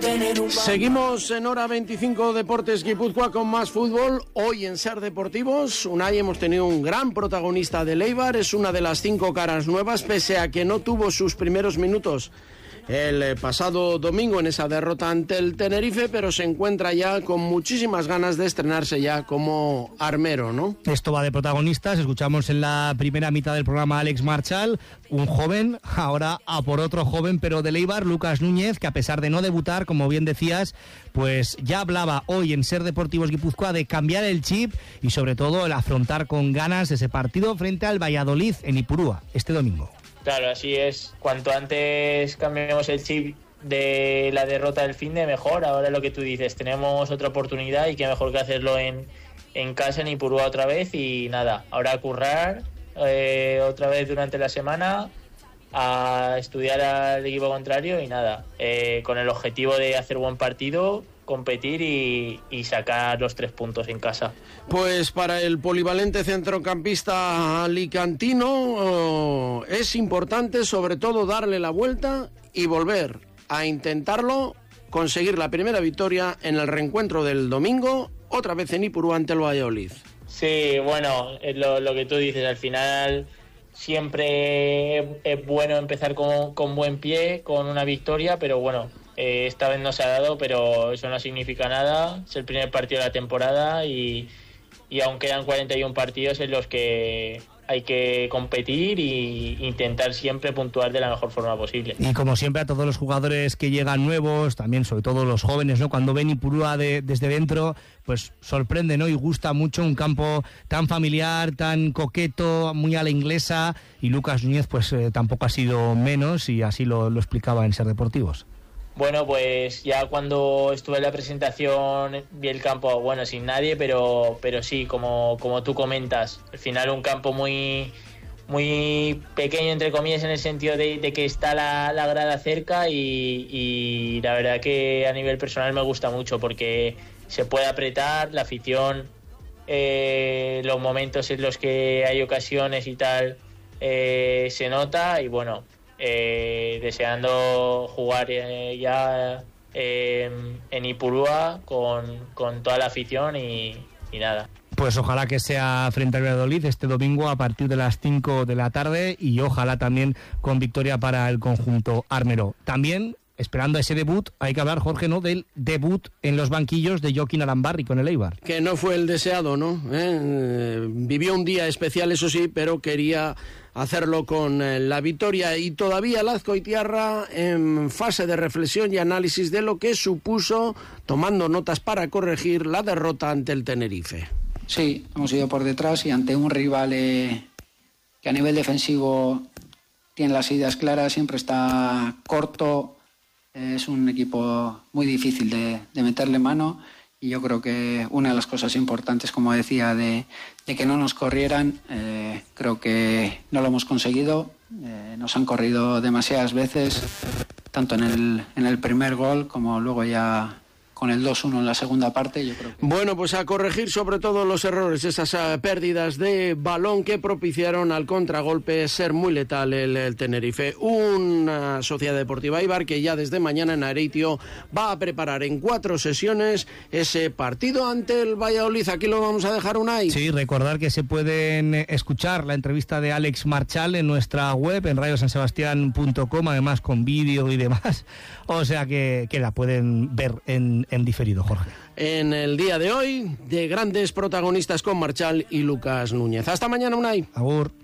Seguimos en Hora 25 Deportes Guipúzcoa con más fútbol. Hoy en Ser Deportivos, Unai, hemos tenido un gran protagonista del Eibar. Es una de las 5 caras nuevas, pese a que no tuvo sus primeros minutos el pasado domingo en esa derrota ante el Tenerife, pero se encuentra ya con muchísimas ganas de estrenarse ya como armero, ¿no? Esto va de protagonistas. Escuchamos en la primera mitad del programa a Alex Marchal, un joven, ahora a por otro joven, pero del Eibar, Lucas Núñez, que a pesar de no debutar, como bien decías, pues ya hablaba hoy en Ser Deportivos Guipúzcoa de cambiar el chip y sobre todo el afrontar con ganas ese partido frente al Valladolid en Ipurúa este domingo. Claro, así es. Cuanto antes cambiemos el chip de la derrota del finde, mejor. Ahora lo que tú dices, tenemos otra oportunidad y qué mejor que hacerlo en casa, en Ipurúa otra vez. Y nada, ahora a currar otra vez durante la semana, a estudiar al equipo contrario y nada, con el objetivo de hacer buen partido, competir y sacar los 3 puntos en casa. Pues para el polivalente centrocampista alicantino es importante sobre todo darle la vuelta y volver a intentarlo, conseguir la primera victoria en el reencuentro del domingo, otra vez en Ipurúa ante el Valladolid. Sí, bueno, es lo que tú dices, al final siempre es bueno empezar con buen pie, con una victoria, pero bueno, esta vez no se ha dado, pero eso no significa nada. Es el primer partido de la temporada y aún quedan 41 partidos en los que hay que competir e intentar siempre puntuar de la mejor forma posible. Y como siempre a todos los jugadores que llegan nuevos, también sobre todo los jóvenes, ¿no? Cuando ven Ipurúa desde dentro, pues sorprende, ¿no? Y gusta mucho un campo tan familiar, tan coqueto, muy a la inglesa, y Lucas Núñez pues tampoco ha sido menos y así lo explicaba en Ser Deportivos. Bueno, pues ya cuando estuve en la presentación vi el campo, bueno, sin nadie, pero sí, como tú comentas, al final un campo muy, muy pequeño, entre comillas, en el sentido de que está la grada cerca y la verdad que a nivel personal me gusta mucho porque se puede apretar, la afición, los momentos en los que hay ocasiones y tal, se nota y bueno, deseando jugar ya en Ipurúa con toda la afición y nada. Pues ojalá que sea frente al Valladolid este domingo a partir de las 5 de la tarde y ojalá también con victoria para el conjunto armero. También, esperando ese debut, hay que hablar, Jorge, ¿no?, del debut en los banquillos de Joaquín Arambarri con el Eibar. Que no fue el deseado, ¿no? Vivió un día especial, eso sí, pero quería hacerlo con la victoria y todavía Azcoitiarra en fase de reflexión y análisis de lo que supuso, tomando notas para corregir la derrota ante el Tenerife. Sí, hemos ido por detrás y ante un rival que a nivel defensivo tiene las ideas claras, siempre está corto, es un equipo muy difícil de meterle mano. Y yo creo que una de las cosas importantes, como decía, de que no nos corrieran, creo que no lo hemos conseguido. Nos han corrido demasiadas veces, tanto en el primer gol como luego ya con el 2-1 en la segunda parte. Yo creo que... Bueno, pues a corregir sobre todo los errores, esas pérdidas de balón que propiciaron al contragolpe ser muy letal el Tenerife. Una Sociedad Deportiva Eibar que ya desde mañana en Areitio va a preparar en 4 sesiones ese partido ante el Valladolid. Aquí lo vamos a dejar, Unai. Sí, recordar que se pueden escuchar la entrevista de Alex Marchal en nuestra web, en radiosansebastián.com, además con vídeo y demás. O sea que la pueden ver en diferido, Jorge. En el día de hoy, de grandes protagonistas con Marchal y Lucas Núñez. Hasta mañana, Unai. Agur.